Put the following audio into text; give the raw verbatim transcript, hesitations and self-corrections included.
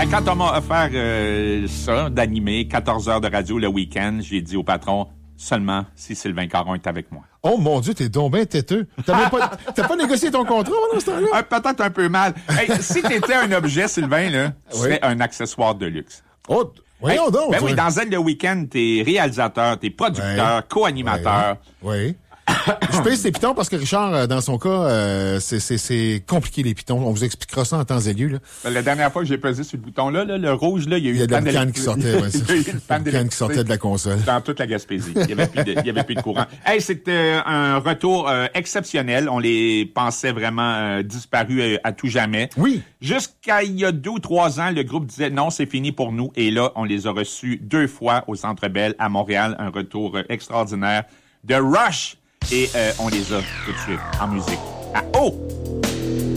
Ben, quand on m'a offert euh, ça, d'animer quatorze heures de radio le week-end, j'ai dit au patron, seulement si Sylvain Caron est avec moi. Oh mon Dieu, t'es donc ben têteux. T'as même pas, t'as pas négocié ton contrat dans ce temps-là? Euh, peut-être un peu mal. Hey, si t'étais un objet, Sylvain, là, tu Oui. serais un accessoire de luxe. Oh, voyons Hey, donc. Ben toi. oui, dans Z le week-end, t'es réalisateur, t'es producteur, Ouais. co-animateur. Oui. Je pèse tes pitons parce que Richard, euh, dans son cas, euh, c'est, c'est, c'est compliqué les pitons. On vous expliquera ça en temps et lieu. Là. La dernière fois que j'ai pesé sur le bouton-là, là, le rouge, là, il y a eu Il y a une de la panne boucane qui sortait. Ouais, il y a eu une panne une boucane qui sortait de la console. dans toute la Gaspésie. Il y avait plus de, il y avait plus de courant. Hey, c'était un retour euh, exceptionnel. On les pensait vraiment euh, disparus euh, à tout jamais. Oui. Jusqu'à il y a deux ou trois ans, le groupe disait non, c'est fini pour nous. Et là, on les a reçus deux fois au Centre Bell à Montréal. Un retour euh, extraordinaire de Rush. Et euh, on les a tout de suite en musique. À oh!